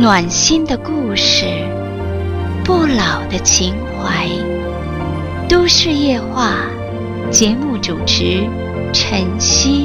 暖心的故事，不老的情怀。都市夜话，节目主持晨曦。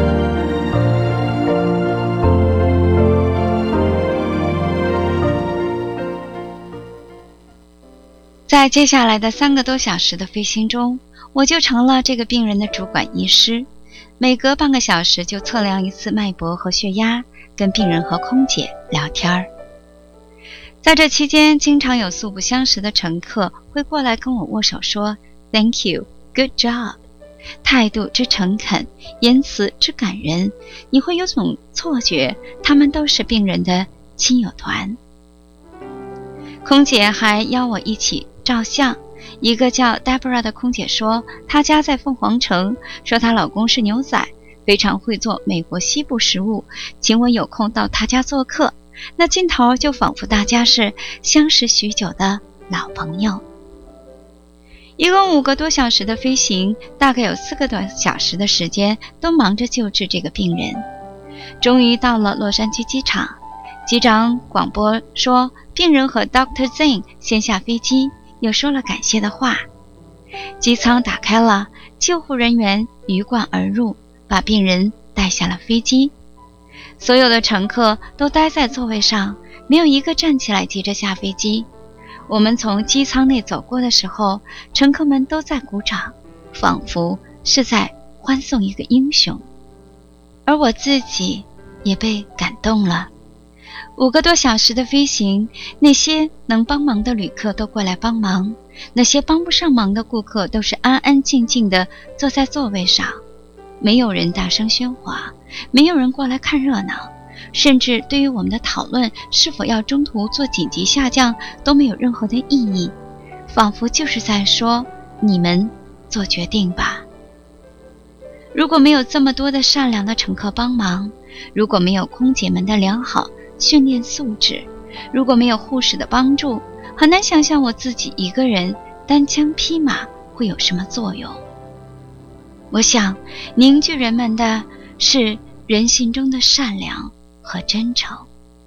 在接下来的3个多小时的飞行中，我就成了这个病人的主管医师，每隔半个小时就测量一次脉搏和血压，跟病人和空姐聊天。在这期间，经常有素不相识的乘客会过来跟我握手说 Thank you, good job， 态度之诚恳，言辞之感人，你会有种错觉他们都是病人的亲友团。空姐还邀我一起照相，一个叫 Deborah 的空姐说她家在凤凰城，说她老公是牛仔，非常会做美国西部食物，请我有空到她家做客。那镜头就仿佛大家是相识许久的老朋友。一共5个多小时的飞行，大概有4个多小时的时间都忙着救治这个病人。终于到了洛杉矶机场，机长广播说病人和 Dr. Zeng 先下飞机，又说了感谢的话。机舱打开了，救护人员鱼贯而入，把病人带下了飞机。所有的乘客都待在座位上，没有一个站起来急着下飞机。我们从机舱内走过的时候，乘客们都在鼓掌，仿佛是在欢送一个英雄。而我自己也被感动了。5个多小时的飞行，那些能帮忙的旅客都过来帮忙，那些帮不上忙的顾客都是安安静静地坐在座位上，没有人大声喧哗，没有人过来看热闹，甚至对于我们的讨论是否要中途做紧急下降都没有任何的意义，仿佛就是在说你们做决定吧。如果没有这么多的善良的乘客帮忙，如果没有空姐们的良好训练素质，如果没有护士的帮助，很难想象我自己一个人单枪匹马会有什么作用。我想凝聚人们的是人性中的善良和真诚。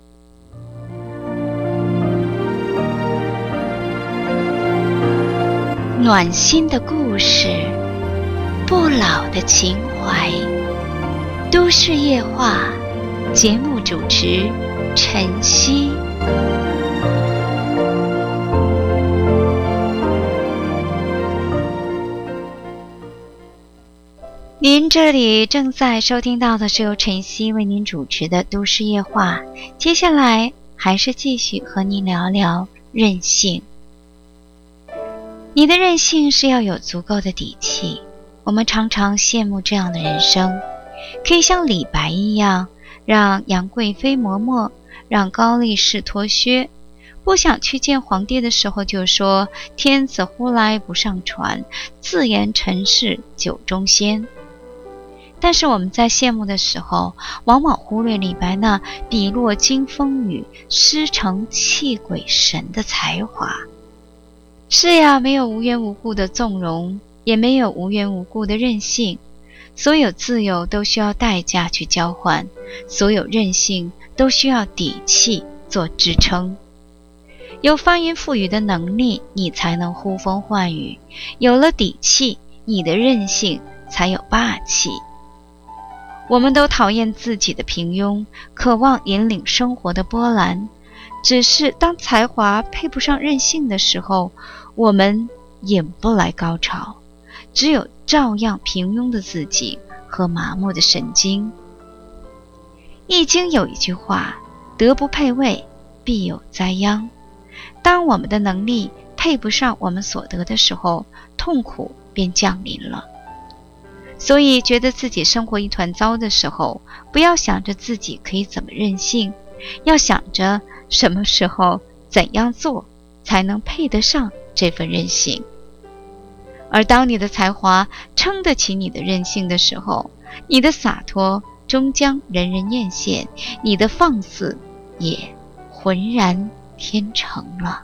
暖心的故事，不老的情怀。都市夜话，节目主持晨曦。您这里正在收听到的是由晨曦为您主持的都市夜话，接下来还是继续和您聊聊韧性。你的韧性是要有足够的底气，我们常常羡慕这样的人生，可以像李白一样，让杨贵妃磨墨，让高力士脱靴，不想去见皇帝的时候就说天子呼来不上船，自言臣是酒中仙。但是我们在羡慕的时候，往往忽略李白那笔落惊风雨，诗成泣鬼神的才华。是呀，没有无缘无故的纵容，也没有无缘无故的任性。所有自由都需要代价去交换，所有韧性都需要底气做支撑。有翻云覆雨的能力，你才能呼风唤雨；有了底气，你的韧性才有霸气。我们都讨厌自己的平庸，渴望引领生活的波澜。只是当才华配不上韧性的时候，我们引不来高潮，只有照样平庸的自己和麻木的神经。易经有一句话，德不配位，必有灾殃。当我们的能力配不上我们所得的时候，痛苦便降临了。所以觉得自己生活一团糟的时候，不要想着自己可以怎么任性，要想着什么时候怎样做才能配得上这份任性。而当你的才华撑得起你的任性的时候，你的洒脱终将人人艳羡，你的放肆也浑然天成了。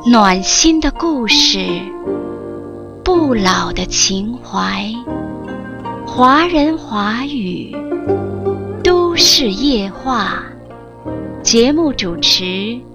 暖心的故事，不老的情怀，华人华语，都市夜话。节目主持